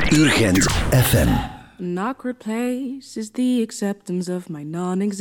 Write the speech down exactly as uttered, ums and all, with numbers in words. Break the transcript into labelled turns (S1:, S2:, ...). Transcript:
S1: Urgent F M.
S2: An awkward place is the acceptance of my non-existence.